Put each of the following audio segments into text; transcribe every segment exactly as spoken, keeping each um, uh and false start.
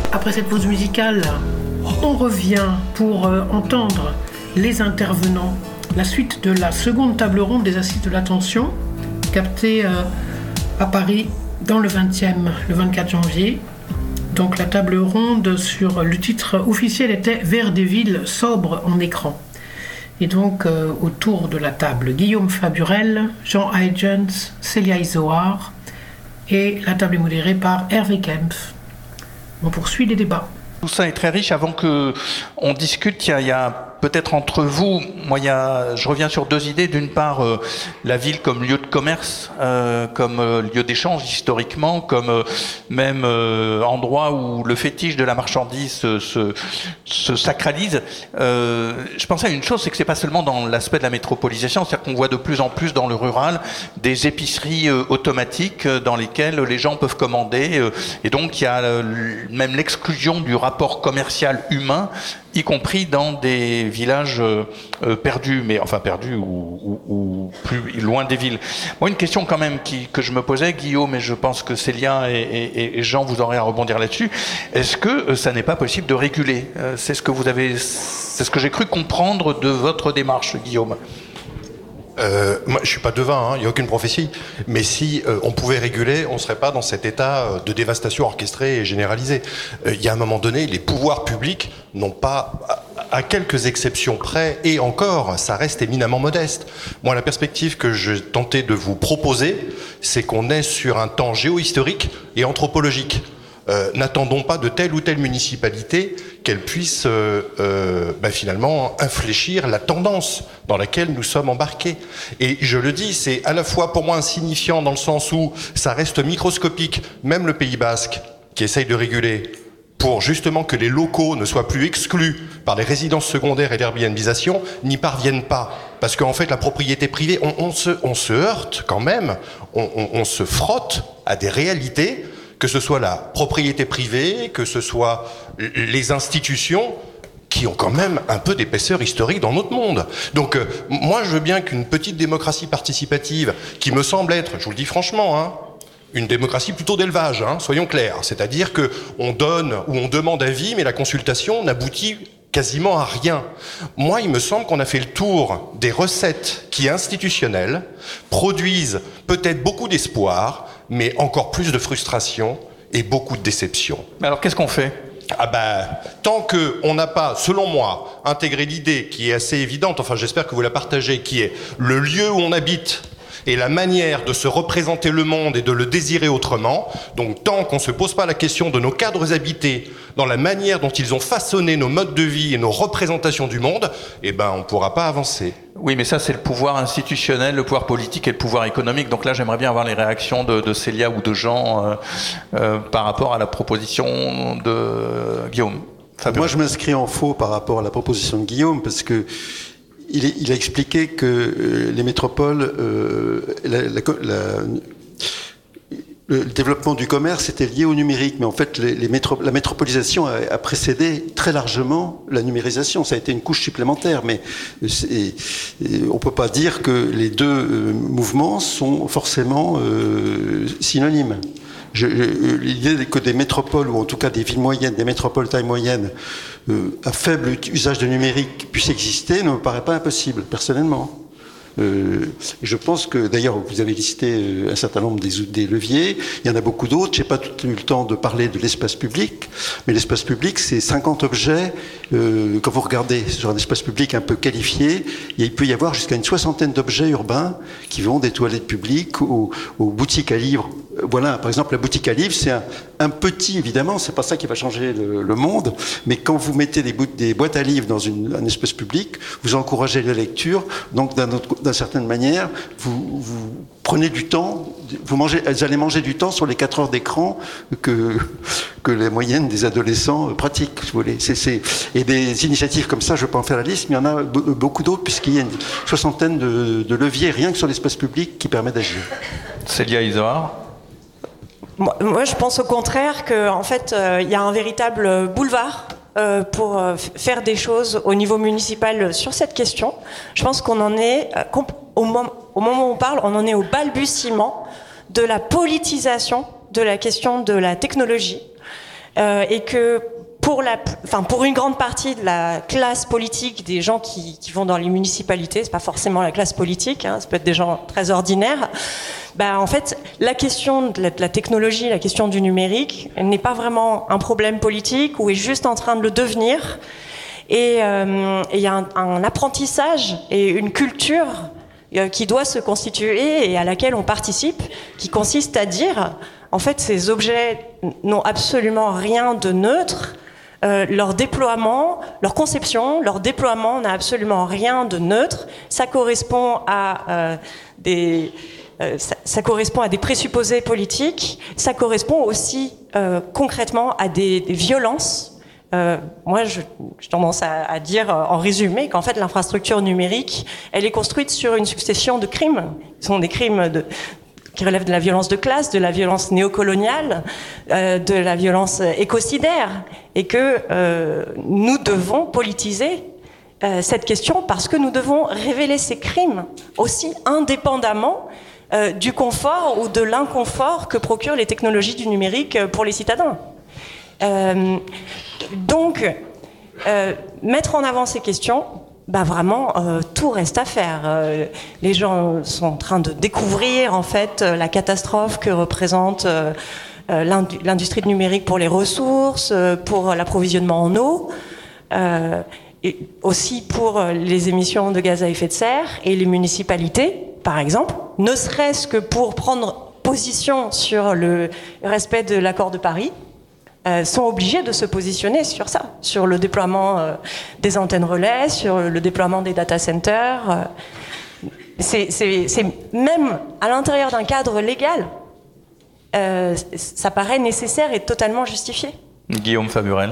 Après cette pause musicale, on revient pour euh, entendre les intervenants. La suite de la seconde table ronde des Assises de l'Attention, captée euh, à Paris dans le vingtième, le vingt-quatre janvier. Donc la table ronde sur le titre officiel était « Vers des villes sobres en écran ». Et donc euh, autour de la table, Guillaume Faburel, Jean Huygens, Célia Izoard, et la table est modérée par Hervé Kempf. On poursuit les débats. Tout ça est très riche. Avant qu'on discute, il y a, il y a peut-être entre vous, moi, il y a, je reviens sur deux idées. D'une part, euh, la ville comme lieu de commerce, euh, comme euh, lieu d'échange historiquement, comme euh, même euh, endroit où le fétiche de la marchandise se, se, se sacralise. Euh, je pensais à une chose, c'est que c'est pas seulement dans l'aspect de la métropolisation, c'est-à-dire qu'on voit de plus en plus dans le rural des épiceries euh, automatiques euh, dans lesquelles les gens peuvent commander. Euh, et donc, il y a euh, même l'exclusion du rapport commercial humain, y compris dans des villages euh, perdus, mais enfin perdus ou, ou, ou plus loin des villes. Moi, une question quand même qui, que je me posais, Guillaume, et je pense que Célia et, et, et Jean, vous aurez à rebondir là-dessus. Est-ce que euh, ça n'est pas possible de réguler ? euh, C'est ce que vous avez, c'est ce que j'ai cru comprendre de votre démarche, Guillaume. Euh, moi, je suis pas devin, il hein, n'y a aucune prophétie. Mais si euh, on pouvait réguler, on serait pas dans cet état de dévastation orchestrée et généralisée. Il euh, y a un moment donné, les pouvoirs publics n'ont pas, à, à quelques exceptions près, et encore, ça reste éminemment modeste. Moi, la perspective que je tentais de vous proposer, c'est qu'on est sur un temps géohistorique et anthropologique. Euh, n'attendons pas de telle ou telle municipalité qu'elle puisse euh, euh, bah, finalement infléchir la tendance dans laquelle nous sommes embarqués. Et je le dis, c'est à la fois pour moi insignifiant dans le sens où ça reste microscopique, même le Pays Basque qui essaye de réguler pour justement que les locaux ne soient plus exclus par les résidences secondaires et l'airbnbisation, n'y parviennent pas. Parce qu'en fait, la propriété privée, on, on, se, on se heurte quand même, on, on, on se frotte à des réalités, que ce soit la propriété privée, que ce soit les institutions qui ont quand même un peu d'épaisseur historique dans notre monde. Donc euh, moi je veux bien qu'une petite démocratie participative, qui me semble être, je vous le dis franchement, hein, une démocratie plutôt d'élevage, hein, soyons clairs, c'est-à-dire qu'on donne ou on demande avis, mais la consultation n'aboutit quasiment à rien. Moi, il me semble qu'on a fait le tour des recettes qui, institutionnelles, produisent peut-être beaucoup d'espoir, mais encore plus de frustration et beaucoup de déception. Alors, qu'est-ce qu'on fait ? Ah ben, tant qu'on n'a pas, selon moi, intégré l'idée qui est assez évidente, enfin j'espère que vous la partagez, qui est le lieu où on habite et la manière de se représenter le monde et de le désirer autrement. Donc tant qu'on ne se pose pas la question de nos cadres habités, dans la manière dont ils ont façonné nos modes de vie et nos représentations du monde, eh ben on ne pourra pas avancer. Oui, mais ça c'est le pouvoir institutionnel, le pouvoir politique et le pouvoir économique. Donc là j'aimerais bien avoir les réactions de, de Célia ou de Jean euh, euh, par rapport à la proposition de Guillaume. Fabien. Moi je m'inscris en faux par rapport à la proposition de Guillaume, parce que Il, est, il a expliqué que euh, les métropoles, euh, la, la, la, le développement du commerce était lié au numérique, mais en fait, les, les métro, la métropolisation a, a précédé très largement la numérisation. Ça a été une couche supplémentaire, mais c'est, et on peut pas dire que les deux euh, mouvements sont forcément euh, synonymes. Je, l'idée que des métropoles, ou en tout cas des villes moyennes, des métropoles taille moyenne, euh, à faible usage de numérique puissent exister, ne me paraît pas impossible, personnellement. Euh, je pense que, d'ailleurs, vous avez listé un certain nombre des, des leviers, il y en a beaucoup d'autres, je n'ai pas tout eu le temps de parler de l'espace public, mais l'espace public, c'est cinquante objets, euh, quand vous regardez sur un espace public un peu qualifié, il peut y avoir jusqu'à une soixantaine d'objets urbains qui vont des toilettes publiques aux, aux boutiques à livres. Voilà, par exemple, la boutique à livres, c'est un, un petit, évidemment, c'est pas ça qui va changer le, le monde, mais quand vous mettez des, bo- des boîtes à livres dans une, un espace public, vous encouragez la lecture, donc d'un autre, d'une certaine manière, vous, vous prenez du temps, vous, mangez, vous allez manger du temps sur les quatre heures d'écran que, que les moyennes des adolescents pratiquent, si vous voulez. C'est, c'est, et des initiatives comme ça, je ne vais pas en faire la liste, mais il y en a beaucoup d'autres, puisqu'il y a une soixantaine de, de leviers, rien que sur l'espace public, qui permet d'agir. Célia Izoard. Moi, je pense au contraire qu'en fait, euh, il y a un véritable boulevard euh, pour euh, faire des choses au niveau municipal sur cette question. Je pense qu'on en est, euh, au, moment, au moment où on parle, on en est au balbutiement de la politisation de la question de la technologie. euh, et que pour la, enfin pour une grande partie de la classe politique, des gens qui, qui vont dans les municipalités, c'est pas forcément la classe politique, hein, ça peut être des gens très ordinaires. Bah en fait, la question de la, de la technologie, la question du numérique, n'est pas vraiment un problème politique ou est juste en train de le devenir. Et euh, il y a un, un apprentissage et une culture euh, qui doit se constituer et à laquelle on participe, qui consiste à dire, en fait, ces objets n'ont absolument rien de neutre. Euh, leur déploiement, leur conception, leur déploiement n'a absolument rien de neutre. Ça correspond à euh, des, euh, ça, ça correspond à des présupposés politiques. Ça correspond aussi euh, concrètement à des, des violences. Euh, moi, je, j'ai tendance à, à dire, euh, en résumé, qu'en fait, l'infrastructure numérique, elle est construite sur une succession de crimes. Ce sont des crimes de qui relèvent de la violence de classe, de la violence néocoloniale, euh, de la violence écocidaire, et que euh, nous devons politiser euh, cette question parce que nous devons révéler ces crimes aussi indépendamment euh, du confort ou de l'inconfort que procurent les technologies du numérique pour les citadins. Euh, donc, euh, mettre en avant ces questions, bah vraiment, euh, tout reste à faire. Euh, les gens sont en train de découvrir en fait euh, la catastrophe que représente euh, euh, l'industrie du numérique pour les ressources, euh, pour l'approvisionnement en eau, euh, et aussi pour les émissions de gaz à effet de serre et les municipalités, par exemple, ne serait-ce que pour prendre position sur le respect de l'accord de Paris. Euh, sont obligés de se positionner sur ça, sur le déploiement euh, des antennes relais, sur le déploiement des data centers. Euh, c'est, c'est, c'est même à l'intérieur d'un cadre légal, euh, ça paraît nécessaire et totalement justifié. Guillaume Faburel.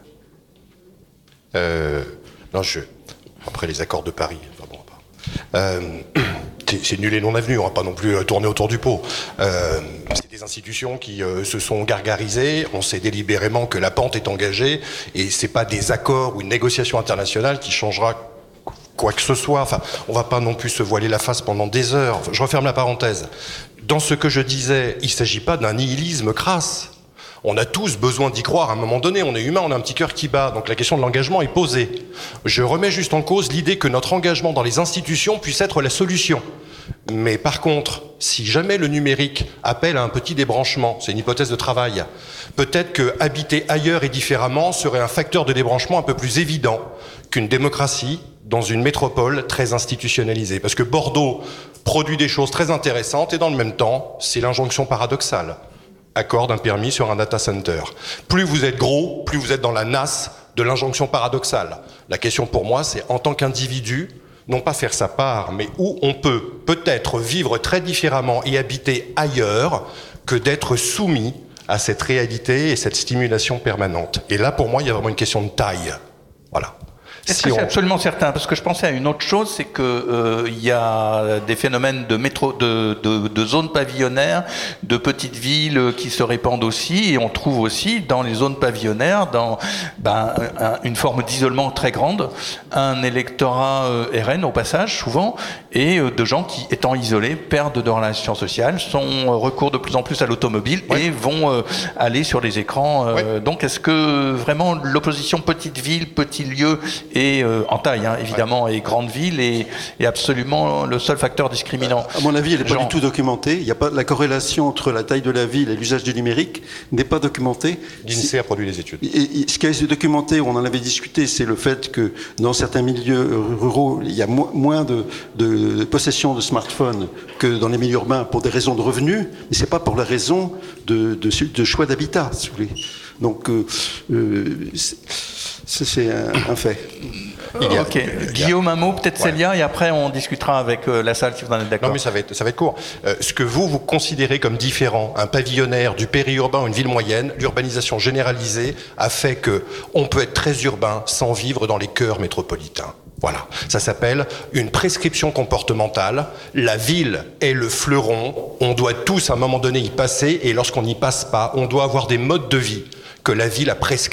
Euh, non, je... Après les accords de Paris, enfin bon, euh, c'est, c'est nul et non avenu, on va pas non plus tourner autour du pot. Euh, c'est des institutions qui euh, se sont gargarisées, on sait délibérément que la pente est engagée, et c'est pas des accords ou une négociation internationale qui changera quoi que ce soit. Enfin, on va pas non plus se voiler la face pendant des heures. Enfin, je referme la parenthèse. Dans ce que je disais, il s'agit pas d'un nihilisme crasse. On a tous besoin d'y croire à un moment donné, on est humain, on a un petit cœur qui bat, donc la question de l'engagement est posée. Je remets juste en cause l'idée que notre engagement dans les institutions puisse être la solution. Mais par contre, si jamais le numérique appelle à un petit débranchement, c'est une hypothèse de travail, peut-être que habiter ailleurs et différemment serait un facteur de débranchement un peu plus évident qu'une démocratie dans une métropole très institutionnalisée. Parce que Bordeaux produit des choses très intéressantes et dans le même temps, c'est l'injonction paradoxale. Accorde un permis sur un data center. Plus vous êtes gros, plus vous êtes dans la nasse de l'injonction paradoxale. La question pour moi, c'est en tant qu'individu, non pas faire sa part, mais où on peut peut-être vivre très différemment et habiter ailleurs que d'être soumis à cette réalité et cette stimulation permanente. Et là, pour moi, il y a vraiment une question de taille. Voilà. Est-ce Si que on... c'est absolument certain? Parce que je pensais à une autre chose, c'est que euh, il y a des phénomènes de métro, de, de, de zones pavillonnaires, de petites villes qui se répandent aussi, et on trouve aussi dans les zones pavillonnaires, dans ben, un, une forme d'isolement très grande, un électorat euh, R N au passage souvent, et euh, de gens qui, étant isolés, perdent de relations sociales, sont euh, recours de plus en plus à l'automobile ouais. et vont euh, aller sur les écrans. Euh, ouais. Donc, est-ce que vraiment l'opposition petite ville, petit lieu et euh, en taille, hein, évidemment, ouais. et grande ville est, est absolument le seul facteur discriminant. À mon avis, elle n'est pas Jean. du tout documentée. Il y a pas, la corrélation entre la taille de la ville et l'usage du numérique n'est pas documentée. L'INSEE a produit les études. Et, et, ce qui est documenté, on en avait discuté, c'est le fait que dans certains milieux ruraux, il y a mo- moins de, de, de possession de smartphones que dans les milieux urbains pour des raisons de revenus, mais c'est pas pour la raison de, de, de choix d'habitat, si vous voulez. Donc, euh, euh, c'est, c'est un, un fait. Il y a, ok. Il y a... Guillaume, un mot, peut-être ouais. Célia, et après on discutera avec euh, la salle si vous en êtes d'accord. Non, mais ça va être, ça va être court. Euh, ce que vous, vous considérez comme différent, un pavillonnaire du périurbain ou une ville moyenne, l'urbanisation généralisée a fait que on peut être très urbain sans vivre dans les cœurs métropolitains. Voilà. Ça s'appelle une prescription comportementale. La ville est le fleuron. On doit tous, à un moment donné, y passer, et lorsqu'on n'y passe pas, on doit avoir des modes de vie que la ville a prescrits.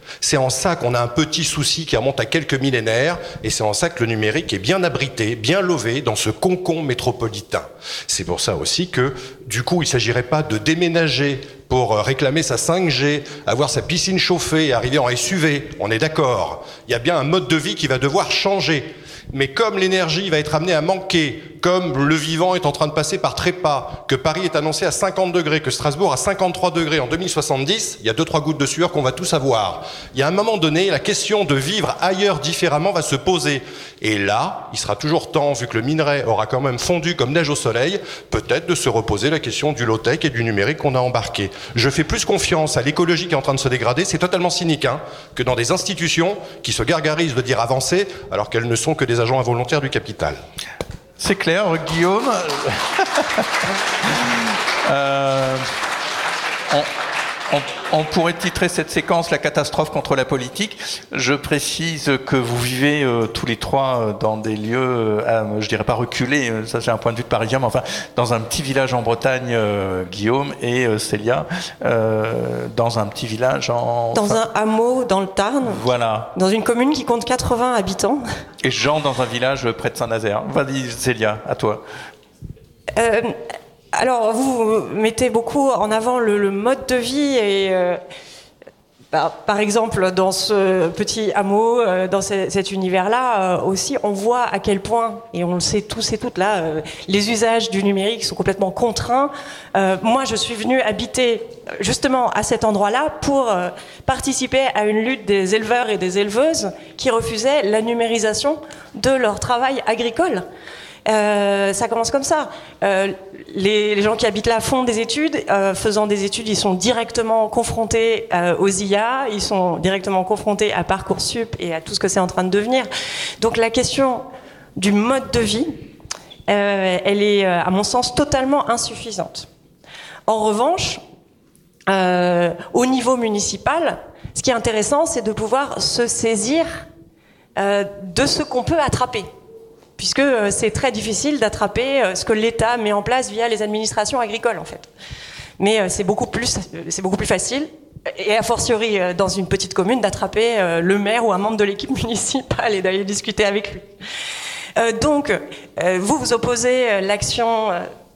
C'est en ça qu'on a un petit souci qui remonte à quelques millénaires, et c'est en ça que le numérique est bien abrité, bien lové dans ce concon métropolitain. C'est pour ça aussi que, du coup, il ne s'agirait pas de déménager pour réclamer sa cinq G, avoir sa piscine chauffée et arriver en S U V. On est d'accord. Il y a bien un mode de vie qui va devoir changer. Mais comme l'énergie va être amenée à manquer, comme le vivant est en train de passer par trépas, que Paris est annoncé à cinquante degrés, que Strasbourg à cinquante-trois degrés en deux mille soixante-dix, il y a deux, trois gouttes de sueur qu'on va tous avoir. Il y a un moment donné, la question de vivre ailleurs différemment va se poser. Et là, il sera toujours temps, vu que le minerai aura quand même fondu comme neige au soleil, peut-être de se reposer la question du low-tech et du numérique qu'on a embarqué. Je fais plus confiance à l'écologie qui est en train de se dégrader, c'est totalement cynique, hein, que dans des institutions qui se gargarisent de dire avancer, alors qu'elles ne sont que des agents involontaires du capital. C'est clair, Guillaume. euh, on, on, on pourrait titrer cette séquence « La catastrophe contre la politique ». Je précise que vous vivez euh, tous les trois euh, dans des lieux, euh, je dirais pas reculés, euh, ça c'est un point de vue de parisien, mais enfin dans un petit village en Bretagne, euh, Guillaume et euh, Célia, euh, dans un petit village en... Dans enfin, un hameau dans le Tarn. Voilà. Dans une commune qui compte quatre-vingts habitants. Et Jean dans un village près de Saint-Nazaire. Vas-y Célia, à toi. Euh, alors, vous mettez beaucoup en avant le, le mode de vie et, euh, bah, par exemple, dans ce petit hameau, euh, dans ce, cet univers-là, euh, aussi, on voit à quel point, et on le sait tous et toutes là, euh, les usages du numérique sont complètement contraints. Euh, moi, je suis venue habiter justement à cet endroit-là pour euh, participer à une lutte des éleveurs et des éleveuses qui refusaient la numérisation de leur travail agricole. Euh, ça commence comme ça. Euh, les, les gens qui habitent là font des études. Euh, faisant des études, ils sont directement confrontés euh, aux I A, ils sont directement confrontés à Parcoursup et à tout ce que c'est en train de devenir. Donc la question du mode de vie, euh, elle est, à mon sens, totalement insuffisante. En revanche, euh, au niveau municipal, ce qui est intéressant, c'est de pouvoir se saisir euh, de ce qu'on peut attraper. Puisque c'est très difficile d'attraper ce que l'État met en place via les administrations agricoles, en fait. Mais c'est beaucoup plus, c'est beaucoup plus facile, et a fortiori dans une petite commune, d'attraper le maire ou un membre de l'équipe municipale et d'aller discuter avec lui. Donc, vous vous opposez l'action,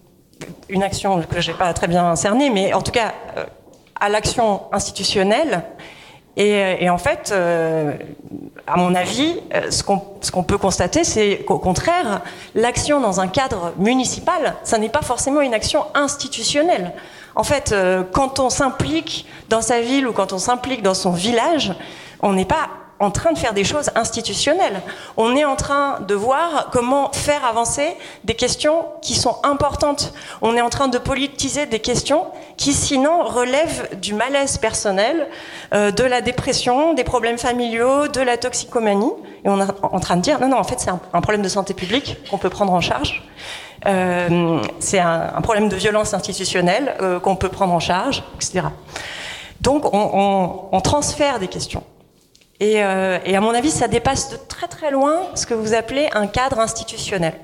une action que je n'ai pas très bien cernée, mais en tout cas à l'action institutionnelle. Et, et en fait, euh, à mon avis, ce qu'on, ce qu'on peut constater, c'est qu'au contraire, l'action dans un cadre municipal, ça n'est pas forcément une action institutionnelle. En fait, euh, quand on s'implique dans sa ville ou quand on s'implique dans son village, on n'est pas en train de faire des choses institutionnelles. On est en train de voir comment faire avancer des questions qui sont importantes. On est en train de politiser des questions qui, sinon, relèvent du malaise personnel, euh, de la dépression, des problèmes familiaux, de la toxicomanie. Et on est en train de dire, non, non, en fait, c'est un, un problème de santé publique qu'on peut prendre en charge. Euh, c'est un, un problème de violence institutionnelle euh, qu'on peut prendre en charge, et cetera. Donc, on, on, on transfère des questions. Et, euh, et à mon avis, ça dépasse de très très loin ce que vous appelez un cadre institutionnel.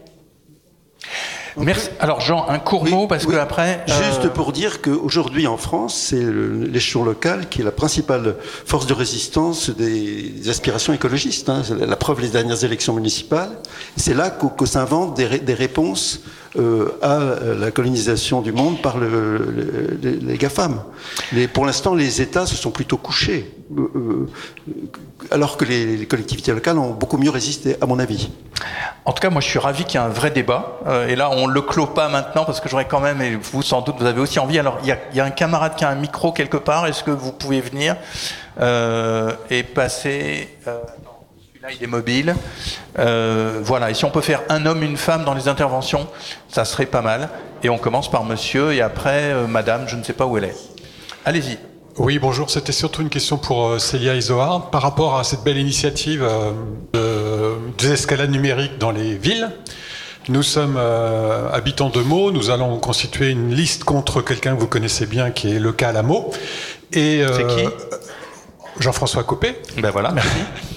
Merci. Alors Jean, un court oui, mot parce oui. que après. Juste euh... pour dire qu'aujourd'hui en France, c'est le, l'échelon local qui est la principale force de résistance des, des aspirations écologistes. Hein. La preuve, les dernières élections municipales, c'est là que, que s'inventent des, des réponses euh, à la colonisation du monde par le, le, les, les GAFAM. Mais pour l'instant, les États se sont plutôt couchés, euh, alors que les, les collectivités locales ont beaucoup mieux résisté, à mon avis. En tout cas, moi, je suis ravi qu'il y ait un vrai débat. Euh, et là, on le clôt pas maintenant parce que j'aurais quand même, et vous sans doute, vous avez aussi envie. Alors, il y a, il y a un camarade qui a un micro quelque part. Est-ce que vous pouvez venir euh, et passer euh, non, celui-là, il est mobile. Euh, voilà. Et si on peut faire un homme, une femme dans les interventions, ça serait pas mal. Et on commence par monsieur et après euh, madame. Je ne sais pas où elle est. Allez-y. Oui, bonjour. C'était surtout une question pour euh, Célia et Zohar. Par rapport à cette belle initiative euh, de désescalade numérique dans les villes, nous sommes euh, habitants de Meaux. Nous allons constituer une liste contre quelqu'un que vous connaissez bien, qui est le cas à Meaux. Et, euh, C'est qui ? Jean-François Copé. Ben voilà, merci.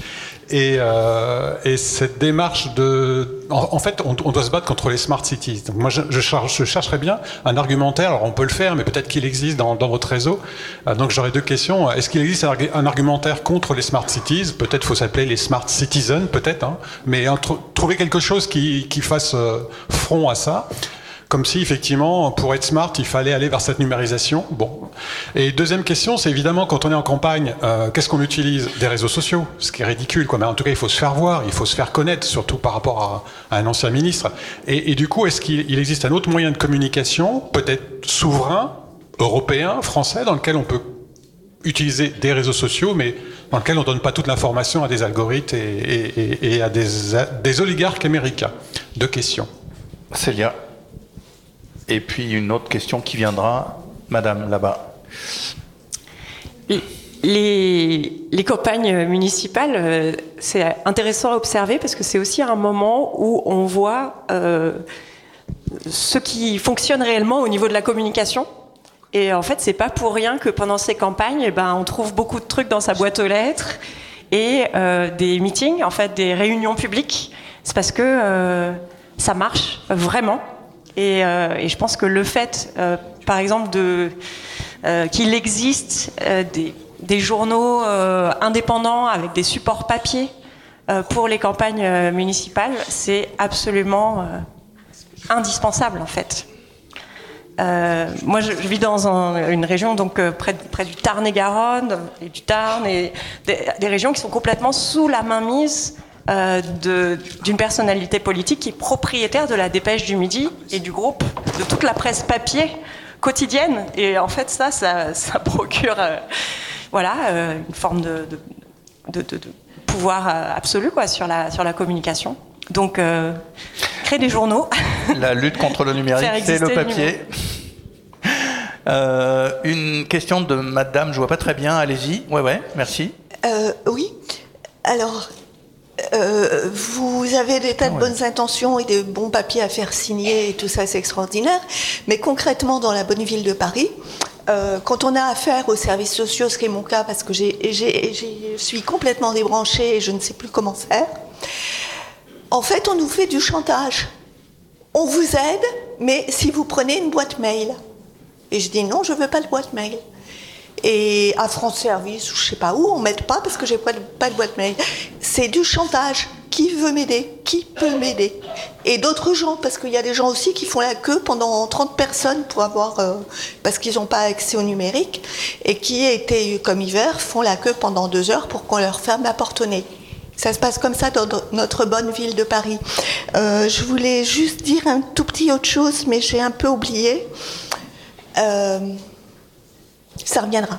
Et, euh, et cette démarche de... En, en fait, on, on doit se battre contre les smart cities. Donc moi, je, je, cherche, je chercherais bien un argumentaire. Alors, on peut le faire, mais peut-être qu'il existe dans, dans votre réseau. Euh, donc, j'aurais deux questions. Est-ce qu'il existe un, un argumentaire contre les smart cities? Peut-être faut s'appeler les smart citizens, peut-être. Hein, mais entre, trouver quelque chose qui, qui fasse euh, front à ça. Comme si, effectivement, pour être smart, il fallait aller vers cette numérisation. Bon. Et deuxième question, c'est évidemment, quand on est en campagne, euh, qu'est-ce qu'on utilise? Des réseaux sociaux, ce qui est ridicule, quoi. Mais en tout cas, il faut se faire voir, il faut se faire connaître, surtout par rapport à, à un ancien ministre. Et, et du coup, est-ce qu'il existe un autre moyen de communication, peut-être souverain, européen, français, dans lequel on peut utiliser des réseaux sociaux, mais dans lequel on ne donne pas toute l'information à des algorithmes et, et, et, et à des, à des oligarques américains? Deux questions. Célia. Et puis une autre question qui viendra, madame, là-bas. Les, les campagnes municipales, c'est intéressant à observer parce que c'est aussi un moment où on voit euh, ce qui fonctionne réellement au niveau de la communication. Et en fait, c'est pas pour rien que pendant ces campagnes, eh ben, on trouve beaucoup de trucs dans sa boîte aux lettres et euh, des meetings, en fait, des réunions publiques. C'est parce que euh, ça marche vraiment. Et, euh, et je pense que le fait, euh, par exemple, de, euh, qu'il existe euh, des, des journaux euh, indépendants avec des supports papier euh, pour les campagnes euh, municipales, c'est absolument euh, indispensable, en fait. Euh, moi, je, je vis dans un, une région donc euh, près, près du Tarn-et-Garonne et du Tarn, et des, des régions qui sont complètement sous la mainmise Euh, de, d'une personnalité politique qui est propriétaire de la Dépêche du Midi et du groupe, de toute la presse papier quotidienne. Et en fait, ça, ça, ça procure euh, voilà, euh, une forme de, de, de, de, de pouvoir euh, absolu quoi, sur, la, sur la communication. Donc, euh, créer des journaux. La lutte contre le numérique, c'est le papier. Le euh, une question de madame, je vois pas très bien, allez-y. Ouais, ouais, merci. Euh, oui, alors... Euh, vous avez des tas de bonnes intentions et des bons papiers à faire signer et tout ça, c'est extraordinaire. Mais concrètement, dans la bonne ville de Paris, euh, quand on a affaire aux services sociaux, ce qui est mon cas parce que j'ai, j'ai, j'ai, je suis complètement débranchée et je ne sais plus comment faire, en fait, on nous fait du chantage. On vous aide, mais si vous prenez une boîte mail. Et je dis non, je ne veux pas de boîte mail. Et à France Service ou je sais pas où, on m'aide pas parce que j'ai pas de, pas de boîte mail. C'est du chantage. Qui veut m'aider? Qui peut m'aider? Et d'autres gens, parce qu'il y a des gens aussi qui font la queue pendant trente personnes pour avoir, euh, parce qu'ils n'ont pas accès au numérique, et qui, été comme hiver, font la queue pendant deux heures pour qu'on leur ferme la porte au nez. Ça se passe comme ça dans notre bonne ville de Paris. Euh, je voulais juste dire un tout petit autre chose, mais j'ai un peu oublié. Euh, Ça reviendra.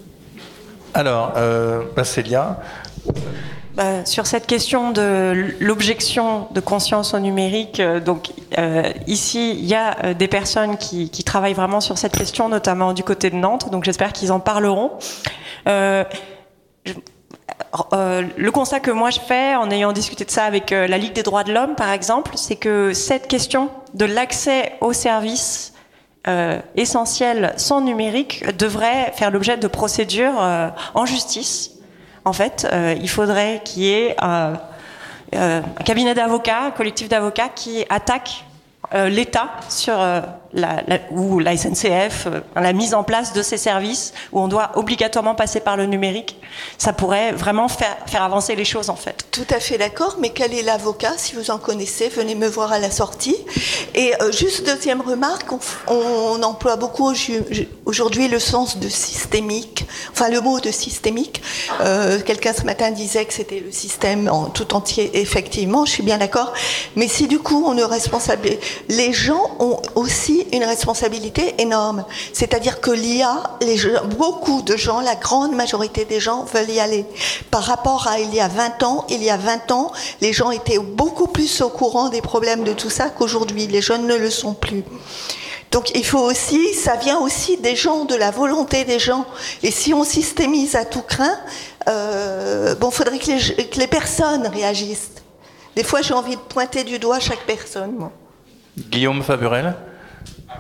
Alors, euh, bah Célia. Bah, sur cette question de l'objection de conscience au numérique, euh, donc euh, ici il y a euh, des personnes qui, qui travaillent vraiment sur cette question, notamment du côté de Nantes. Donc j'espère qu'ils en parleront. Euh, je, euh, le constat que moi je fais en ayant discuté de ça avec euh, la Ligue des droits de l'homme, par exemple, c'est que cette question de l'accès aux services Euh, essentiel sans numérique devrait faire l'objet de procédures euh, en justice. En fait, euh, il faudrait qu'il y ait euh, euh, un cabinet d'avocats, un collectif d'avocats qui attaque euh, l'État sur euh, la, la, ou la S N C F, euh, la mise en place de ces services où on doit obligatoirement passer par le numérique. Ça pourrait vraiment faire, faire avancer les choses, en fait. Tout à fait d'accord, mais quel est l'avocat? Si vous en connaissez, venez me voir à la sortie. Et euh, juste deuxième remarque, on, on emploie beaucoup aujourd'hui le sens de systémique, enfin le mot de systémique. Euh, quelqu'un ce matin disait que c'était le système en tout entier, effectivement, je suis bien d'accord. Mais si du coup on ne responsabilise... Les gens ont aussi une responsabilité énorme. C'est-à-dire que l'I A, les gens, beaucoup de gens, la grande majorité des gens veulent y aller. Par rapport à il y a vingt ans, il y a vingt ans, les gens étaient beaucoup plus au courant des problèmes de tout ça qu'aujourd'hui. Les jeunes ne le sont plus. Donc il faut aussi, ça vient aussi des gens, de la volonté des gens. Et si on systémise à tout crin, euh, bon, faudrait que les, que les personnes réagissent. Des fois, j'ai envie de pointer du doigt chaque personne, moi. Guillaume Faburel.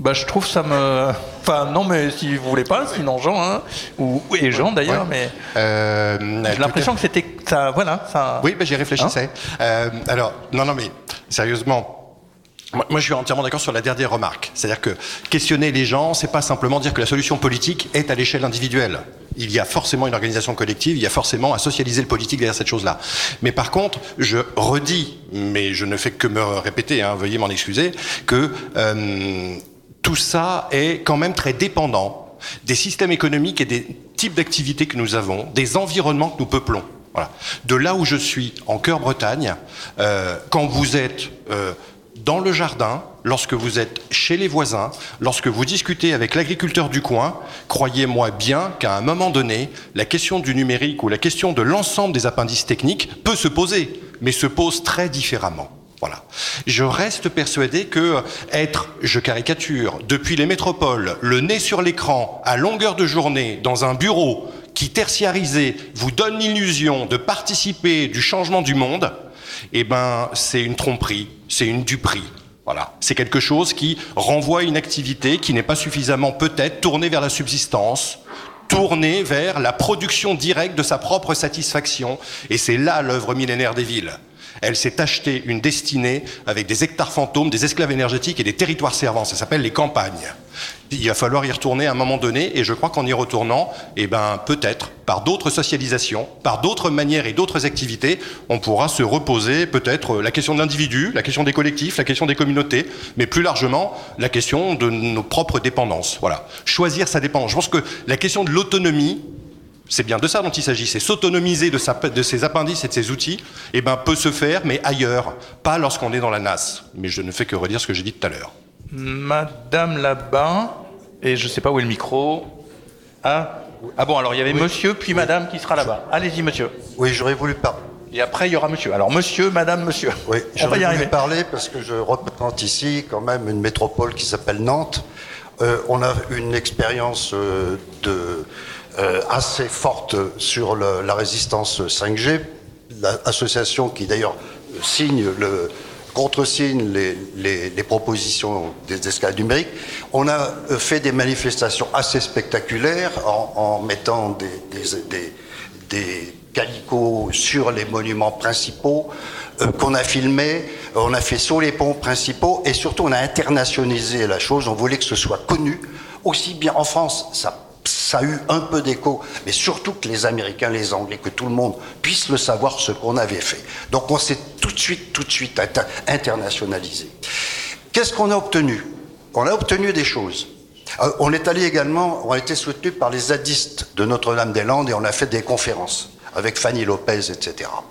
Bah, je trouve ça me... Enfin, non, mais si vous voulez pas, sinon Jean, hein, ou et Jean d'ailleurs, ouais. mais euh, j'ai l'impression que c'était ça, voilà, ça... Oui, bah, j'y réfléchissais. Hein euh, alors, non, non, mais sérieusement... Moi, je suis entièrement d'accord sur la dernière remarque. C'est-à-dire que questionner les gens, c'est pas simplement dire que la solution politique est à l'échelle individuelle. Il y a forcément une organisation collective, il y a forcément à socialiser le politique derrière cette chose-là. Mais par contre, je redis, mais je ne fais que me répéter, hein, veuillez m'en excuser, que euh, tout ça est quand même très dépendant des systèmes économiques et des types d'activités que nous avons, des environnements que nous peuplons. Voilà. De là où je suis, en cœur Bretagne, euh, quand vous êtes... Euh, dans le jardin, lorsque vous êtes chez les voisins, lorsque vous discutez avec l'agriculteur du coin, croyez-moi bien qu'à un moment donné, la question du numérique ou la question de l'ensemble des appendices techniques peut se poser, mais se pose très différemment. Voilà. Je reste persuadé que être, je caricature, depuis les métropoles, le nez sur l'écran, à longueur de journée, dans un bureau qui, tertiarisé, vous donne l'illusion de participer du changement du monde, eh ben, c'est une tromperie, c'est une duperie. Voilà. C'est quelque chose qui renvoie à une activité qui n'est pas suffisamment peut-être tournée vers la subsistance, tournée vers la production directe de sa propre satisfaction. Et c'est là l'œuvre millénaire des villes. Elle s'est achetée une destinée avec des hectares fantômes, des esclaves énergétiques et des territoires servants. Ça s'appelle les campagnes. Il va falloir y retourner à un moment donné, et je crois qu'en y retournant, eh ben, peut-être, par d'autres socialisations, par d'autres manières et d'autres activités, on pourra se reposer peut-être la question de l'individu, la question des collectifs, la question des communautés, mais plus largement, la question de nos propres dépendances. Voilà. Choisir sa dépendance. Je pense que la question de l'autonomie, c'est bien de ça dont il s'agit, c'est s'autonomiser de, sa, de ses appendices et de ses outils, eh ben, peut se faire, mais ailleurs, pas lorsqu'on est dans la nasse. Mais je ne fais que redire ce que j'ai dit tout à l'heure. Madame là-bas, et je ne sais pas où est le micro. Ah, ah bon, alors il y avait oui. monsieur, puis madame qui sera là-bas. Allez-y, monsieur. Oui, j'aurais voulu parler. Et après, il y aura monsieur. Alors, monsieur, madame, monsieur. Oui, on va y arriver. Voulu parler parce que je représente ici quand même une métropole qui s'appelle Nantes. Euh, on a une expérience euh, de... Euh, assez forte sur le, la résistance cinq G, l'association qui d'ailleurs signe le contre-signe les, les, les propositions des escales numériques. On a fait des manifestations assez spectaculaires en, en mettant des, des, des, des calicots sur les monuments principaux euh, qu'on a filmés, on a fait sur les ponts principaux et surtout on a internationalisé la chose, on voulait que ce soit connu, aussi bien en France, ça Ça a eu un peu d'écho, mais surtout que les Américains, les Anglais, que tout le monde puisse le savoir ce qu'on avait fait. Donc on s'est tout de suite, tout de suite internationalisé. Qu'est-ce qu'on a obtenu? On a obtenu des choses. On est allé également, on a été soutenu par les zadistes de Notre-Dame-des-Landes et on a fait des conférences avec Fanny Lopez, et cetera.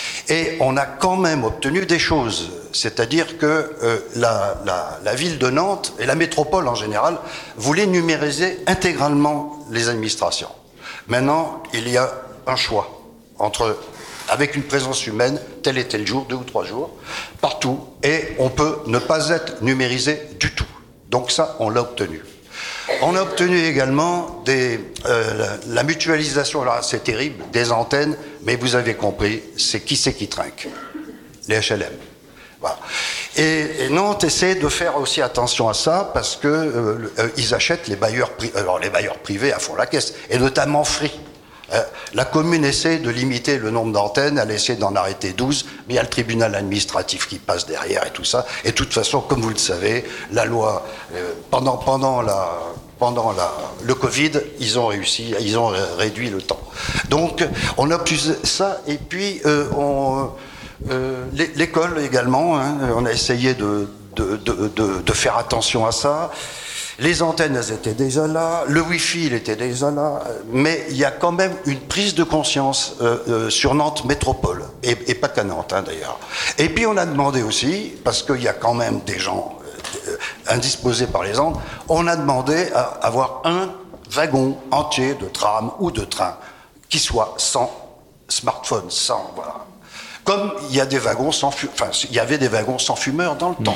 Et on a quand même obtenu des choses, c'est-à-dire que euh, la, la, la ville de Nantes et la métropole en général voulaient numériser intégralement les administrations. Maintenant, il y a un choix entre, avec une présence humaine, tel et tel jour, deux ou trois jours, partout, et on peut ne pas être numérisé du tout. Donc ça, on l'a obtenu. On a obtenu également des, euh, la, la mutualisation, alors c'est terrible, des antennes, mais vous avez compris, c'est qui c'est qui trinque? Les H L M. Voilà. Et, et Nantes essaie de faire aussi attention à ça parce que euh, euh, ils achètent les bailleurs, pri- alors les bailleurs privés à fond la caisse, et notamment Free. Euh, la commune essaie de limiter le nombre d'antennes, elle essaie d'en arrêter douze, mais il y a le tribunal administratif qui passe derrière et tout ça. Et de toute façon, comme vous le savez, la loi, euh, pendant, pendant, la, pendant la, le Covid, ils ont réussi, ils ont réduit le temps. Donc, on a plus ça, et puis euh, on, euh, l'école également, hein, on a essayé de, de, de, de, de faire attention à ça. Les antennes, elles étaient déjà là, le Wi-Fi, il était déjà là, mais il y a quand même une prise de conscience euh, euh, sur Nantes Métropole, et, et pas qu'à Nantes hein, d'ailleurs. Et puis on a demandé aussi, parce qu'il y a quand même des gens euh, indisposés par les ondes, on a demandé à avoir un wagon entier de tram ou de train qui soit sans smartphone, sans... Voilà. Comme il y a des wagons sans fu- enfin, il y avait des wagons sans fumeurs dans le temps.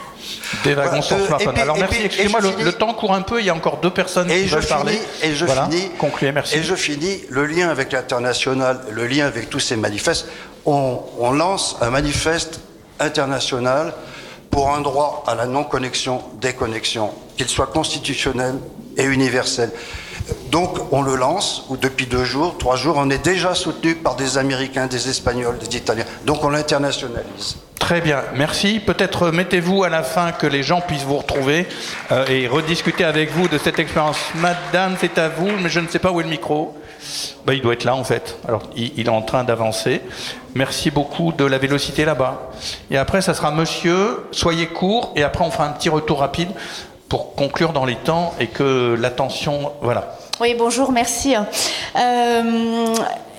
Des wagons voilà, sans euh, smartphone. Puis, Alors merci, puis, excusez-moi, le, le temps court un peu, il y a encore deux personnes et qui veulent finis, parler. Et je voilà. finis, concluez, merci. Et je finis, le lien avec l'international, le lien avec tous ces manifestes, on, on lance un manifeste international pour un droit à la non-connexion, déconnexion, qu'il soit constitutionnel et universel. Donc on le lance, ou depuis deux jours, trois jours, on est déjà soutenu par des Américains, des Espagnols, des Italiens. Donc on l'internationalise. Très bien, merci. Peut-être mettez-vous à la fin que les gens puissent vous retrouver euh, et rediscuter avec vous de cette expérience. Madame, c'est à vous, mais je ne sais pas où est le micro. Ben, il doit être là en fait. Alors il, il est en train d'avancer. Merci beaucoup de la vélocité là-bas. Et après, ça sera monsieur, soyez court, et après on fera un petit retour rapide pour conclure dans les temps et que l'attention... Voilà. Oui, bonjour, merci. Euh,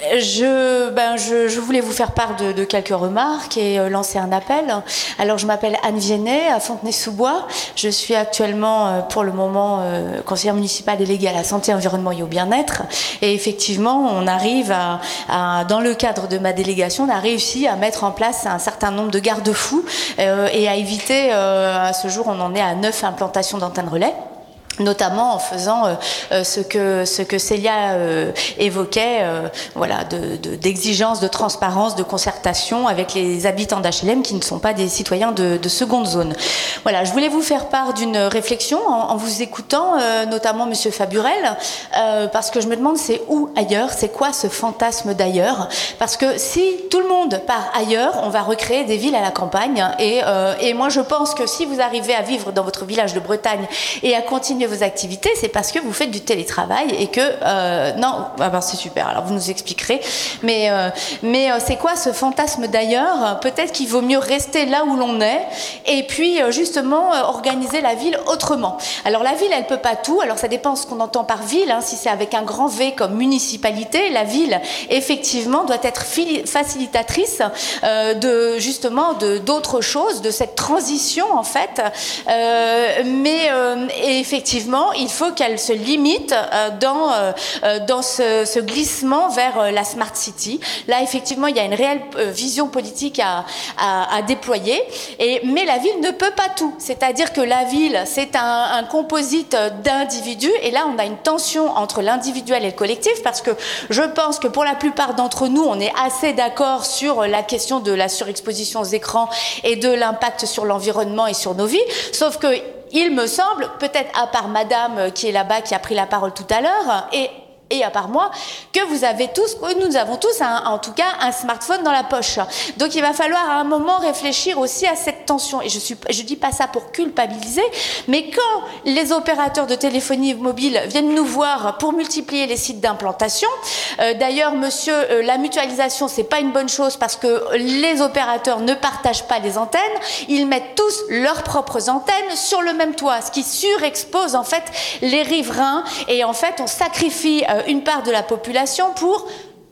je, ben, je, je voulais vous faire part de, de quelques remarques et euh, lancer un appel. Alors, je m'appelle Anne Viennet, à Fontenay-sous-Bois. Je suis actuellement, euh, pour le moment, euh, conseillère municipale déléguée à la santé, environnement et au bien-être. Et effectivement, on arrive à, à, dans le cadre de ma délégation, on a réussi à mettre en place un certain nombre de garde-fous euh, et à éviter, euh, à ce jour, on en est à neuf implantations d'antennes relais, notamment en faisant euh, ce que ce que Célia euh, évoquait, euh, voilà, de, de, d'exigence, de transparence, de concertation avec les habitants d'H L M qui ne sont pas des citoyens de, de seconde zone. Voilà, je voulais vous faire part d'une réflexion en, en vous écoutant, euh, notamment Monsieur Faburel, euh, parce que je me demande c'est où ailleurs, c'est quoi ce fantasme d'ailleurs? Parce que si tout le monde part ailleurs, on va recréer des villes à la campagne. Et, euh, et moi, je pense que si vous arrivez à vivre dans votre village de Bretagne et à continuer vos activités, c'est parce que vous faites du télétravail et que euh, non, ah ben c'est super. Alors vous nous expliquerez, mais euh, mais euh, c'est quoi ce fantasme d'ailleurs? Peut-être qu'il vaut mieux rester là où l'on est et puis euh, justement euh, organiser la ville autrement. Alors la ville, elle peut pas tout. Alors ça dépend ce qu'on entend par ville. Hein. Si c'est avec un grand V comme municipalité, la ville effectivement doit être facilitatrice euh, de justement de d'autres choses, de cette transition en fait. Euh, mais euh, et effectivement Effectivement, il faut qu'elle se limite euh, dans, euh, dans ce, ce glissement vers euh, la Smart City. Là, effectivement, il y a une réelle euh, vision politique à, à, à déployer. Et, mais la ville ne peut pas tout. C'est-à-dire que la ville, c'est un, un composite d'individus. Et là, on a une tension entre l'individuel et le collectif parce que je pense que pour la plupart d'entre nous, on est assez d'accord sur la question de la surexposition aux écrans et de l'impact sur l'environnement et sur nos vies. Sauf que il me semble, peut-être à part madame qui est là-bas, qui a pris la parole tout à l'heure, et, et à part moi, que vous avez tous, que nous avons tous, un, en tout cas, un smartphone dans la poche. Donc il va falloir à un moment réfléchir aussi à cette tension. Et je suis, je dis pas ça pour culpabiliser, mais quand les opérateurs de téléphonie mobile viennent nous voir pour multiplier les sites d'implantation, euh, d'ailleurs, monsieur, euh, la mutualisation, c'est pas une bonne chose parce que les opérateurs ne partagent pas les antennes, ils mettent tous leurs propres antennes sur le même toit, ce qui surexpose en fait les riverains et en fait on sacrifie euh, une part de la population pour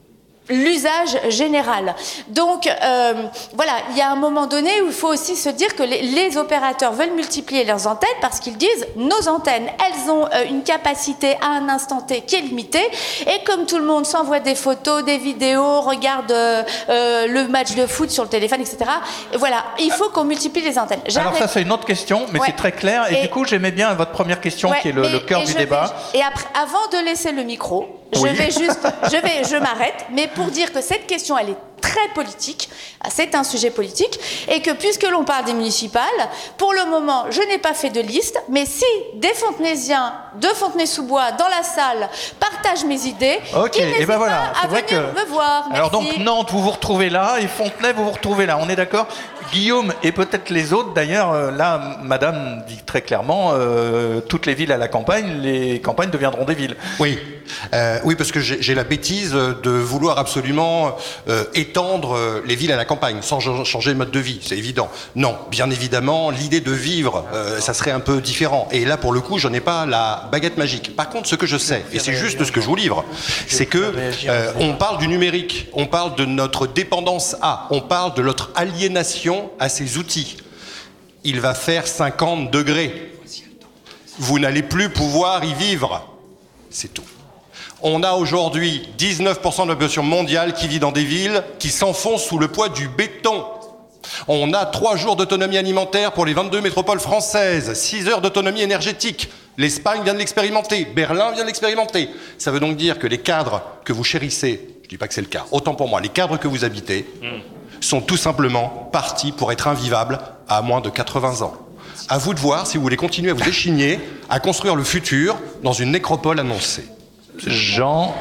l'usage général. Donc euh, voilà, il y a un moment donné où il faut aussi se dire que les, les opérateurs veulent multiplier leurs antennes parce qu'ils disent nos antennes, elles ont euh, une capacité à un instant T qui est limitée et comme tout le monde s'envoie des photos, des vidéos, regarde euh, euh, le match de foot sur le téléphone, et cetera. Et voilà, il faut qu'on multiplie les antennes. Alors ça c'est une autre question, mais ouais. C'est très clair. Et, et du coup j'aimais bien votre première question ouais, qui est le, le cœur du débat. Vais, et après, avant de laisser le micro, je oui. vais juste, je vais, je m'arrête, mais pour dire que cette question, elle est très politique, c'est un sujet politique, et que puisque l'on parle des municipales, pour le moment, je n'ai pas fait de liste, mais si des Fontenaisiens de Fontenay-sous-Bois dans la salle partagent mes idées, ok, ils n'hésitent et ben voilà, pas à venir que... me voir. Merci. Alors donc Nantes, vous vous retrouvez là, et Fontenay, vous vous retrouvez là, on est d'accord? Guillaume et peut-être les autres, d'ailleurs, euh, là, madame dit très clairement, euh, toutes les villes à la campagne, les campagnes deviendront des villes. Oui, euh, oui, parce que j'ai, j'ai la bêtise de vouloir absolument euh, étendre les villes à la campagne, sans changer le mode de vie, c'est évident. Non, bien évidemment, l'idée de vivre, euh, ça serait un peu différent. Et là, pour le coup, je n'ai pas la baguette magique. Par contre, ce que je sais, et c'est juste ce que je vous livre, c'est que euh, on parle du numérique, on parle de notre dépendance à, on parle de notre aliénation à ces outils. Il va faire cinquante degrés. Vous n'allez plus pouvoir y vivre. C'est tout. On a aujourd'hui dix-neuf pour cent de la population mondiale qui vit dans des villes qui s'enfoncent sous le poids du béton. On a trois jours d'autonomie alimentaire pour les vingt-deux métropoles françaises, six heures d'autonomie énergétique. L'Espagne vient de l'expérimenter, Berlin vient de l'expérimenter. Ça veut donc dire que les cadres que vous chérissez, je ne dis pas que c'est le cas, autant pour moi, les cadres que vous habitez, mm. sont tout simplement partis pour être invivables à moins de quatre-vingts ans. À vous de voir si vous voulez continuer à vous échigner à construire le futur dans une nécropole annoncée. Jean...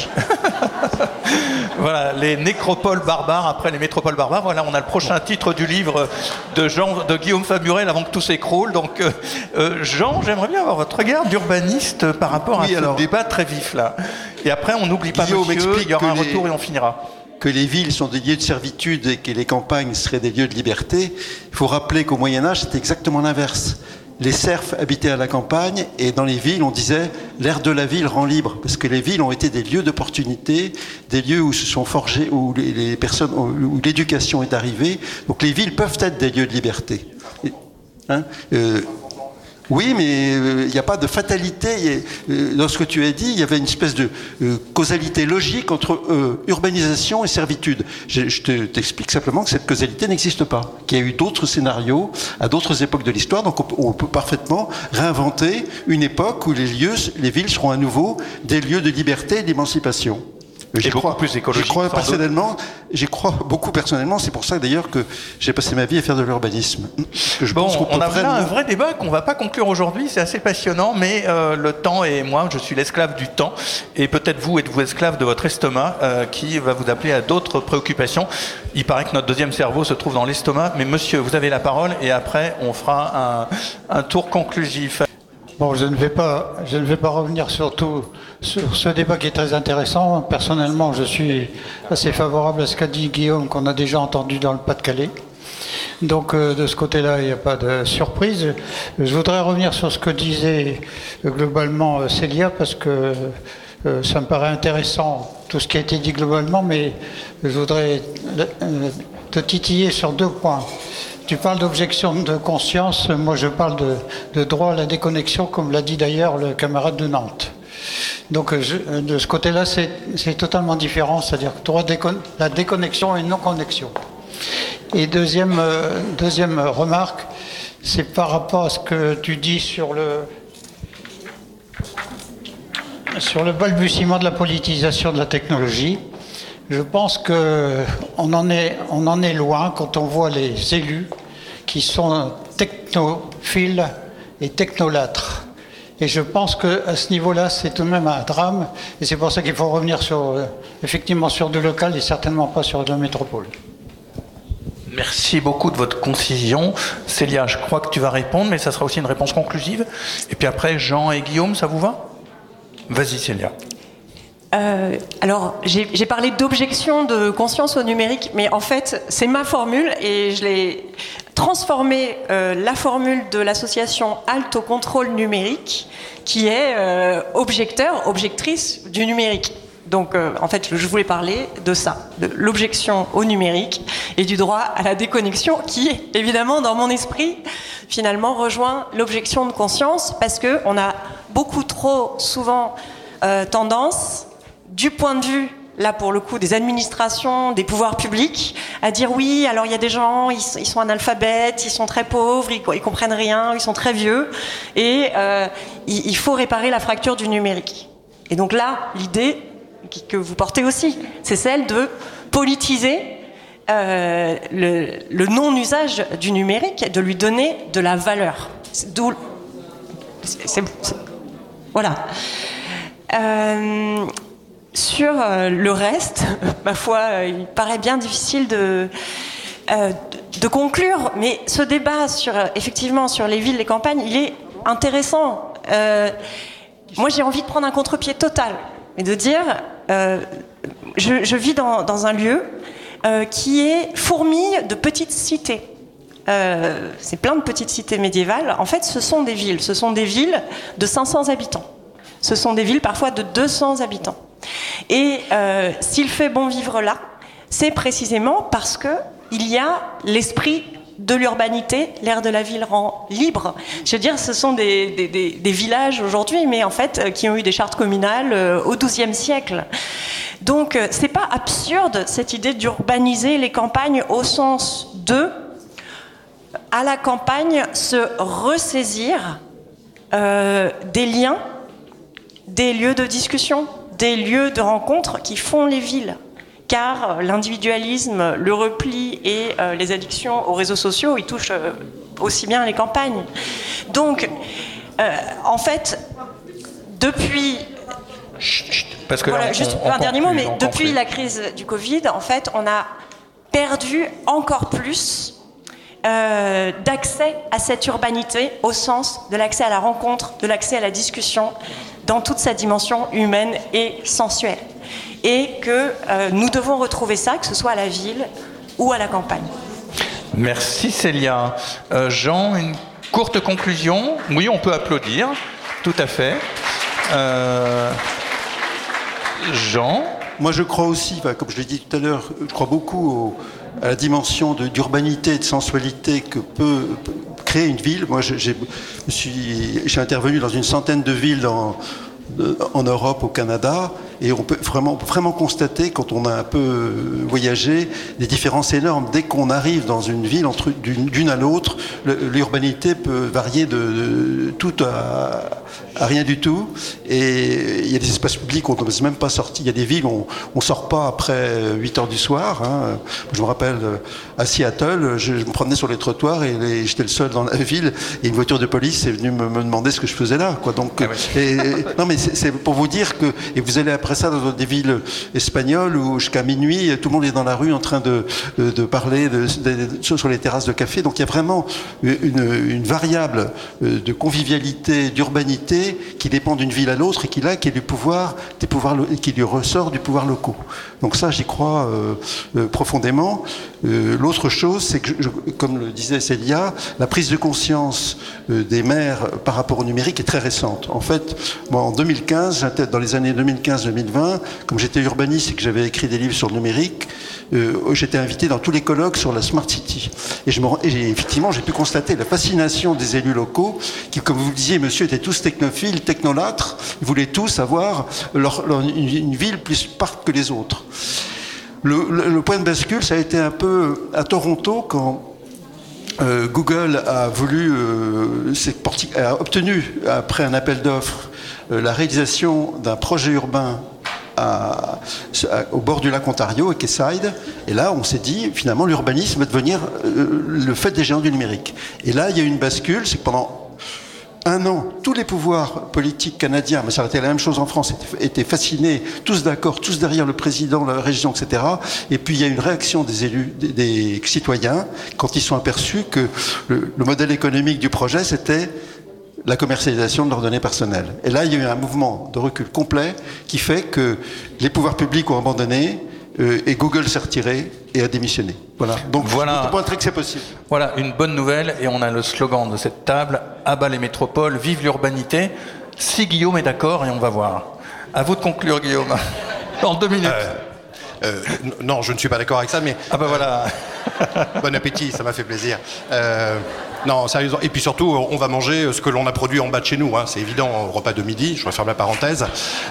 Voilà, les nécropoles barbares après les métropoles barbares. Voilà, on a le prochain titre du livre de, Jean, de Guillaume Famurel avant que tout s'écroule. Donc, euh, euh, Jean, j'aimerais bien avoir votre regard d'urbaniste par rapport oui, à alors, ce débat très vif là. Et après, on n'oublie pas Guillaume monsieur, il y aura un les, retour et on finira. Que les villes sont des lieux de servitude et que les campagnes seraient des lieux de liberté. Il faut rappeler qu'au Moyen-Âge, c'était exactement l'inverse. Les serfs habitaient à la campagne et dans les villes, on disait l'air de la ville rend libre parce que les villes ont été des lieux d'opportunité, des lieux où se sont forgés, où les, les personnes, où l'éducation est arrivée. Donc les villes peuvent être des lieux de liberté. Hein euh, Oui, mais il euh, n'y a pas de fatalité. Euh, dans ce que tu as dit, il y avait une espèce de euh, causalité logique entre euh, urbanisation et servitude. Je, je te, t'explique simplement que cette causalité n'existe pas, qu'il y a eu d'autres scénarios à d'autres époques de l'histoire, donc on, on peut parfaitement réinventer une époque où les lieux, les villes seront à nouveau des lieux de liberté et d'émancipation. J'y crois, plus écologique, j'y crois personnellement, j'y crois beaucoup personnellement, c'est pour ça d'ailleurs que j'ai passé ma vie à faire de l'urbanisme. Je bon, pense qu'on on a vraiment... là un vrai débat qu'on ne va pas conclure aujourd'hui, c'est assez passionnant, mais euh, le temps et moi, je suis l'esclave du temps, et peut-être vous êtes-vous esclave de votre estomac, euh, qui va vous appeler à d'autres préoccupations. Il paraît que notre deuxième cerveau se trouve dans l'estomac, mais monsieur, vous avez la parole, et après, on fera un, un tour conclusif. Bon, je ne vais pas, je ne vais pas revenir sur tout, sur ce débat qui est très intéressant. Personnellement, je suis assez favorable à ce qu'a dit Guillaume, qu'on a déjà entendu dans le Pas-de-Calais. Donc, euh, de ce côté-là, il n'y a pas de surprise. Je voudrais revenir sur ce que disait euh, globalement euh, Célia, parce que euh, ça me paraît intéressant, tout ce qui a été dit globalement, mais je voudrais euh, te titiller sur deux points. Tu parles d'objection de conscience, moi je parle de, de droit à la déconnexion, comme l'a dit d'ailleurs le camarade de Nantes. Donc je, de ce côté-là, c'est, c'est totalement différent, c'est-à-dire droit de décon, la déconnexion et non-connexion. Et deuxième, euh, deuxième remarque, c'est par rapport à ce que tu dis sur le, sur le balbutiement de la politisation de la technologie. Je pense qu'on en est, on en est loin quand on voit les élus qui sont technophiles et technolâtres. Et je pense qu'à ce niveau-là, c'est tout de même un drame. Et c'est pour ça qu'il faut revenir sur, effectivement sur du local et certainement pas sur de la métropole. Merci beaucoup de votre concision. Célia, je crois que tu vas répondre, mais ça sera aussi une réponse conclusive. Et puis après, Jean et Guillaume, ça vous va ? Vas-y, Célia. Euh, alors, j'ai, j'ai parlé d'objection de conscience au numérique, mais en fait, c'est ma formule et je l'ai transformée, euh, la formule de l'association Halte au contrôle numérique, qui est euh, objecteur, objectrice du numérique. Donc, euh, en fait, je voulais parler de ça, de l'objection au numérique et du droit à la déconnexion, qui, évidemment, dans mon esprit, finalement, rejoint l'objection de conscience, parce qu'on a beaucoup trop souvent euh, tendance, du point de vue, là pour le coup, des administrations, des pouvoirs publics, à dire oui, alors il y a des gens, ils, ils sont analphabètes, ils sont très pauvres, ils, ils comprennent rien, ils sont très vieux, et euh, il, il faut réparer la fracture du numérique. Et donc là, l'idée que vous portez aussi, c'est celle de politiser euh, le, le non-usage du numérique, de lui donner de la valeur. C'est, d'où, c'est, c'est, c'est, voilà. Euh, Sur euh, le reste, ma foi, euh, il paraît bien difficile de, euh, de, de conclure, mais ce débat sur, euh, effectivement, sur les villes, les campagnes, il est intéressant. Euh, moi, j'ai envie de prendre un contre-pied total et de dire, euh, je, je vis dans, dans un lieu euh, qui est fourmille de petites cités. Euh, c'est plein de petites cités médiévales. En fait, ce sont des villes. Ce sont des villes de cinq cents habitants. Ce sont des villes parfois de deux cents habitants. Et euh, s'il fait bon vivre là, c'est précisément parce qu'il y a l'esprit de l'urbanité, l'air de la ville rend libre. Je veux dire, ce sont des, des, des, des villages aujourd'hui, mais en fait, qui ont eu des chartes communales euh, au douzième siècle. Donc, euh, c'est pas absurde, cette idée d'urbaniser les campagnes au sens de, à la campagne, se ressaisir euh, des liens, des lieux de discussion, des lieux de rencontre qui font les villes. car l'individualisme, le repli et euh, les addictions aux réseaux sociaux, ils touchent euh, aussi bien les campagnes. Donc, euh, en fait, depuis... Chut, chut, parce que voilà, là, on, juste on un dernier mot, mais depuis conclut. la crise du Covid, en fait, on a perdu encore plus euh, d'accès à cette urbanité, au sens de l'accès à la rencontre, de l'accès à la discussion, dans toute sa dimension humaine et sensuelle. Et que euh, nous devons retrouver ça, que ce soit à la ville ou à la campagne. Merci Célia. Euh, Jean, une courte conclusion. Oui, on peut applaudir, tout à fait. Euh... Jean ? Moi, je crois aussi, comme je l'ai dit tout à l'heure, je crois beaucoup au, à la dimension de, d'urbanité et de sensualité que peut, peut créer une ville. Moi, j'ai, j'ai, je suis, j'ai intervenu dans une centaine de villes dans, de, en Europe, au Canada, et on peut vraiment, on peut vraiment constater, quand on a un peu voyagé, des différences énormes. Dès qu'on arrive dans une ville, entre, d'une, d'une à l'autre, le, l'urbanité peut varier de, de tout à, à rien du tout. Et il y a des espaces publics où on ne peut même pas sortir. Il y a des villes où on ne sort pas après huit heures du soir. Hein. Je me rappelle, à Seattle, je, je me promenais sur les trottoirs et les, j'étais le seul dans la ville, et une voiture de police est venue me, me demander ce que je faisais là. Quoi. Donc, ah oui. et, non, mais c'est, c'est pour vous dire que... Et vous allez après ça dans des villes espagnoles où jusqu'à minuit, tout le monde est dans la rue en train de, de, de parler de, de, de, sur les terrasses de café. Donc il y a vraiment une, une variable de convivialité, d'urbanité qui dépend d'une ville à l'autre et qui là, qui est du pouvoir, des pouvoirs, qui lui ressort du pouvoir locaux. Donc ça, j'y crois euh, euh, profondément. Euh, l'autre chose, c'est que, je, comme le disait Célia, la prise de conscience euh, des maires par rapport au numérique est très récente. En fait, moi, en deux mille quinze, dans les années deux mille quinze deux mille vingt, comme j'étais urbaniste et que j'avais écrit des livres sur le numérique, euh, j'étais invité dans tous les colloques sur la Smart City. Et, je me, et j'ai, effectivement, j'ai pu constater la fascination des élus locaux qui, comme vous le disiez, monsieur, étaient tous technophiles, technolâtres. Ils voulaient tous avoir leur, leur, une, une ville plus parc que les autres. Le, le, le point de bascule, ça a été un peu à Toronto quand euh, Google a voulu, euh, a obtenu, après un appel d'offres, euh, la réalisation d'un projet urbain à, à, au bord du lac Ontario, à Quayside. Et là, on s'est dit, finalement, l'urbanisme va devenir euh, le fait des géants du numérique. Et là, il y a eu une bascule, c'est que pendant un an, tous les pouvoirs politiques canadiens, mais ça a été la même chose en France, étaient, étaient fascinés, tous d'accord, tous derrière le président, la région, et cetera. Et puis il y a une réaction des élus, des, des citoyens, quand ils sont aperçus que le, le modèle économique du projet, c'était la commercialisation de leurs données personnelles. Et là, il y a eu un mouvement de recul complet qui fait que les pouvoirs publics ont abandonné, Euh, et Google s'est retiré et a démissionné. Voilà. Donc, voilà. je peux montrer que c'est possible. Voilà, une bonne nouvelle, et on a le slogan de cette table, à bas les métropoles, vive l'urbanité. Si Guillaume est d'accord, et on va voir. À vous de conclure, Guillaume. En deux minutes. Euh, euh, non, je ne suis pas d'accord avec ça, mais... Ah ben voilà. Bon appétit, ça m'a fait plaisir. Euh, non, sérieusement. Et puis surtout, on va manger ce que l'on a produit en bas de chez nous. Hein. C'est évident, au repas de midi. Je referme la parenthèse.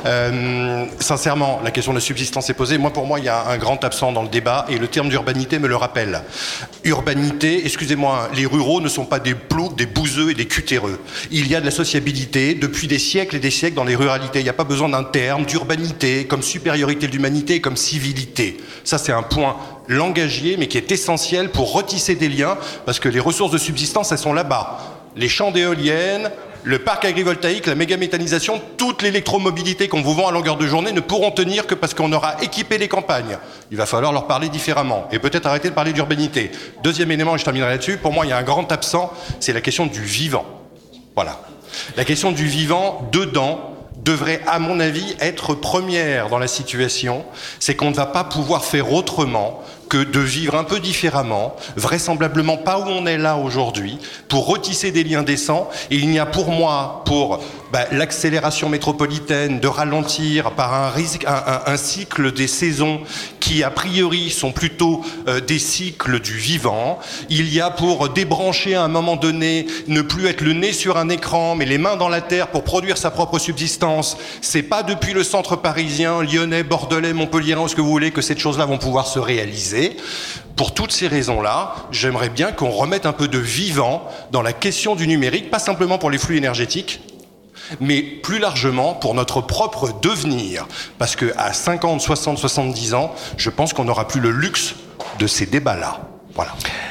Euh, sincèrement, la question de subsistance est posée. Moi, pour moi, il y a un grand absent dans le débat, et le terme d'urbanité me le rappelle. Urbanité, excusez-moi, les ruraux ne sont pas des ploucs, des bouseux et des cutéreux. Il y a de la sociabilité depuis des siècles et des siècles dans les ruralités. Il n'y a pas besoin d'un terme d'urbanité comme supériorité de l'humanité, comme civilité. Ça, c'est un point langagier, mais qui est essentiel pour retisser des liens, parce que les ressources de subsistance, elles sont là-bas. Les champs d'éoliennes, le parc agrivoltaïque, la mégaméthanisation, toute l'électromobilité qu'on vous vend à longueur de journée ne pourront tenir que parce qu'on aura équipé les campagnes. Il va falloir leur parler différemment, et peut-être arrêter de parler d'urbanité. Deuxième élément, et je terminerai là-dessus, pour moi, il y a un grand absent, c'est la question du vivant. Voilà. La question du vivant, dedans, devrait, à mon avis, être première dans la situation. C'est qu'on ne va pas pouvoir faire autrement que de vivre un peu différemment, vraisemblablement pas où on est là aujourd'hui, pour retisser des liens décents. Et il n'y a pour moi, pour bah, l'accélération métropolitaine, de ralentir par un, risque, un, un, un cycle des saisons qui, a priori, sont plutôt euh, des cycles du vivant. Il y a pour débrancher à un moment donné, ne plus être le nez sur un écran, mais les mains dans la terre pour produire sa propre subsistance. C'est pas depuis le centre parisien, lyonnais, bordelais, montpelliérain, ou ce que vous voulez, que ces choses-là vont pouvoir se réaliser. Pour toutes ces raisons-là, j'aimerais bien qu'on remette un peu de vivant dans la question du numérique, pas simplement pour les flux énergétiques, mais plus largement pour notre propre devenir. Parce qu'à cinquante, soixante, soixante-dix ans, je pense qu'on n'aura plus le luxe de ces débats-là. Voilà.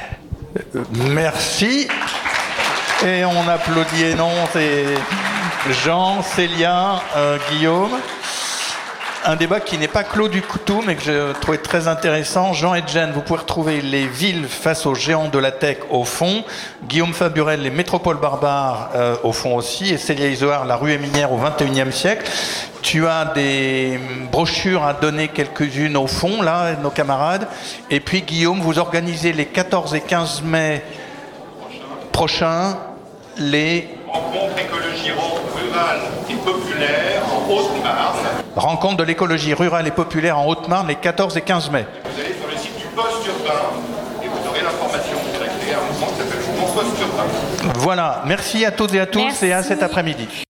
Merci. Et on applaudit Hénonce et Jean, Célia, euh, Guillaume. Un débat qui n'est pas clos du tout, mais que je trouvais très intéressant. Jean et Jen, vous pouvez retrouver les villes face aux géants de la tech au fond. Guillaume Faburel, les métropoles barbares euh, au fond aussi. Et Célia Izoard, la rue minière au vingt et unième siècle. Tu as des brochures à donner, quelques-unes au fond, là, nos camarades. Et puis Guillaume, vous organisez les quatorze et quinze mai prochains les... Rencontre écologie rurale et populaire en Haute-Marne. Rencontre de l'écologie rurale et populaire en Haute-Marne les quatorze et quinze mai. Vous allez sur le site du Poste Urbain et vous aurez l'information. Vous allez créer un mouvement qui s'appelle Mouvement Poste Urbain. Voilà, merci à toutes et à tous. Merci. Et à cet après-midi.